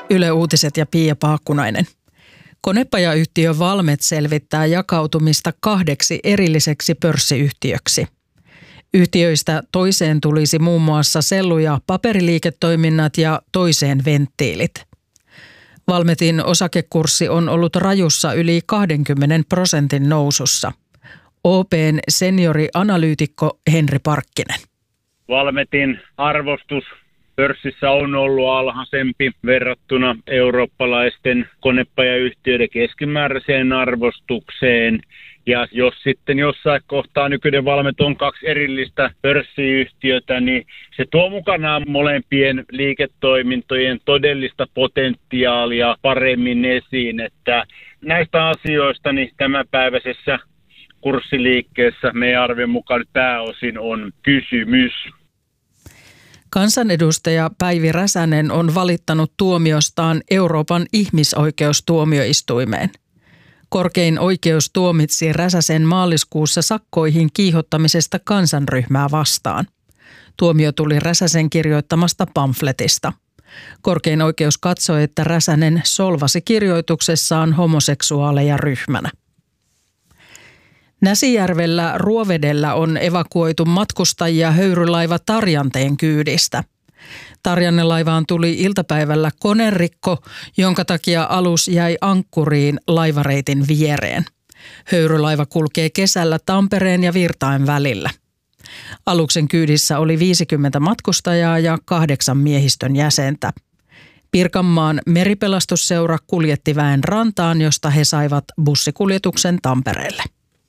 Yle Uutiset ja Pia Paakkunainen. Konepajayhtiö Valmet selvittää jakautumista 2 erilliseksi pörssiyhtiöksi. Yhtiöistä toiseen tulisi muun muassa sellu- ja paperiliiketoiminnat ja toiseen venttiilit. Valmetin osakekurssi on ollut rajussa yli 20% nousussa. OP:n seniorianalyytikko Henri Parkkinen. Valmetin arvostus pörssissä on ollut alhaisempi verrattuna eurooppalaisten konepajayhtiöiden keskimääräiseen arvostukseen. Ja jos sitten jossain kohtaa nykyinen Valmet on 2 erillistä pörssiyhtiötä, niin se tuo mukanaan molempien liiketoimintojen todellista potentiaalia paremmin esiin. Että näistä asioista niin tämänpäiväisessä kurssiliikkeessä meidän arvion mukaan pääosin on kysymys. Kansanedustaja Päivi Räsänen on valittanut tuomiostaan Euroopan ihmisoikeustuomioistuimeen. Korkein oikeus tuomitsi Räsäsen maaliskuussa sakkoihin kiihottamisesta kansanryhmää vastaan. Tuomio tuli Räsäsen kirjoittamasta pamfletista. Korkein oikeus katsoi, että Räsänen solvasi kirjoituksessaan homoseksuaaleja ryhmänä. Näsijärvellä Ruovedellä on evakuoitu matkustajia höyrylaiva Tarjanteen kyydistä. Tarjannelaivaan tuli iltapäivällä konerikko, jonka takia alus jäi ankkuriin laivareitin viereen. Höyrylaiva kulkee kesällä Tampereen ja Virtain välillä. Aluksen kyydissä oli 50 matkustajaa ja 8 miehistön jäsentä. Pirkanmaan meripelastusseura kuljetti väen rantaan, josta he saivat bussikuljetuksen Tampereelle.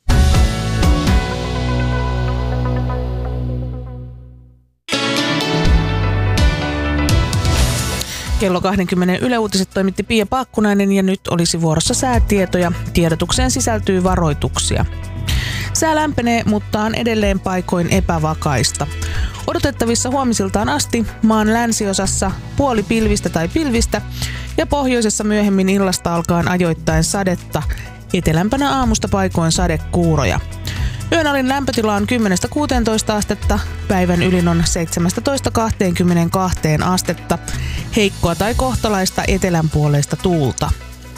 Kello 20 Yle Uutiset toimitti Pia Paakkunainen ja nyt olisi vuorossa säätietoja. Tiedotukseen sisältyy varoituksia. Sää lämpenee, mutta on edelleen paikoin epävakaista. Odotettavissa huomisiltaan asti maan länsiosassa puoli pilvistä tai pilvistä ja pohjoisessa myöhemmin illasta alkaen ajoittain sadetta. Etelämpänä aamusta paikoin sadekuuroja. Yön alin lämpötila on 10–16 astetta, päivän ylin on 17–22 astetta, heikkoa tai kohtalaista etelänpuoleista tuulta.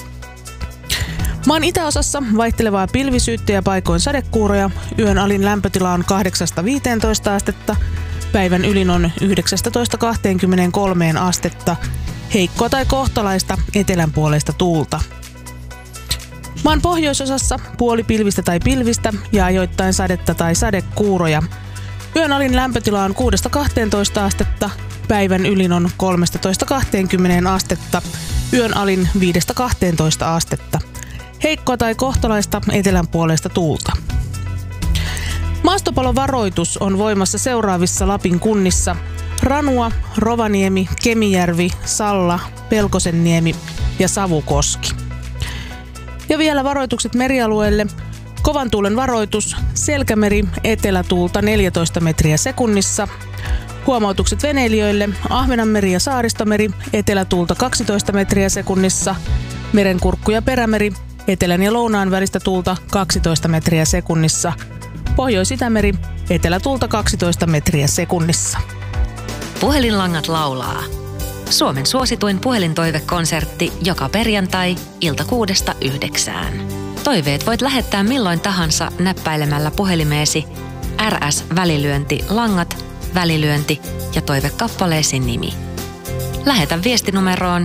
Maan itäosassa vaihtelevaa pilvisyyttä ja paikoin sadekuuroja, yön alin lämpötila on 8–15 astetta, päivän ylin on 19–23 astetta, heikkoa tai kohtalaista etelänpuoleista tuulta. Maan pohjoisosassa puoli pilvistä tai pilvistä ja ajoittain sadetta tai sadekuuroja. Yön alin lämpötila on 6–12 astetta, päivän ylin on 13–20 astetta, yön alin 5–12 astetta. Heikkoa tai kohtalaista etelänpuoleista tuulta. Maastopalovaroitus on voimassa seuraavissa Lapin kunnissa: Ranua, Rovaniemi, Kemijärvi, Salla, Pelkosenniemi ja Savukoski. Ja vielä varoitukset merialueelle. Kovan tuulen varoitus, Selkämeri, etelätuulta 14 metriä sekunnissa. Huomautukset veneilijöille, Ahvenanmeri ja Saaristomeri, etelätuulta 12 metriä sekunnissa. Merenkurkku ja Perämeri, etelän ja lounaan välistä tuulta 12 metriä sekunnissa. Pohjois-Itämeri, etelätuulta 12 metriä sekunnissa. Puhelinlangat laulaa. Suomen suosituin puhelintoivekonsertti joka perjantai ilta 6–9. Toiveet voit lähettää milloin tahansa näppäilemällä puhelimeesi RS-välilyönti langat, välilyönti ja toivekappaleesi nimi. Lähetä viestinumeroon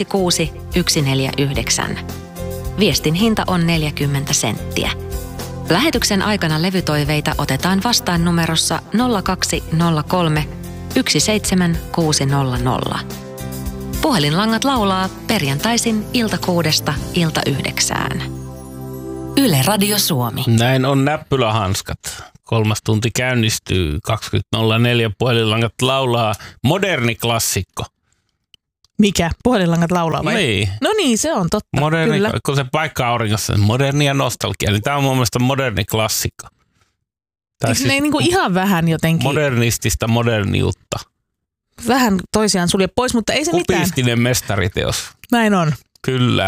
16149. Viestin hinta on 40 senttiä. Lähetyksen aikana levytoiveita otetaan vastaan numerossa 0203 17600. Puhelinlangat laulaa perjantaisin ilta 6–9. Yle Radio Suomi. Näin on näppylähanskat. 3 tunti käynnistyy 20.04. Puhelinlangat laulaa moderni klassikko. Mikä? Puhelinlangat laulaa vai? Niin. No niin, se on totta. Moderni, kyllä. Kun se paikka auringossa, moderni ja nostalgia, niin tämä on mun mielestä moderni klassikko. Eikö siis ne niinku ihan vähän jotenkin? Modernistista moderniutta. Vähän toisiaan sulje pois, mutta ei se mitään. Kupistinen mestariteos. Näin on. Kyllä.